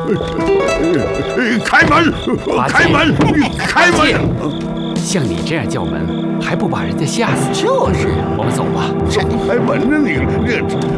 开门！开门！开门！ 像你这样叫门，还不把人家吓死？ 就是， 我们走吧。 开门呢你！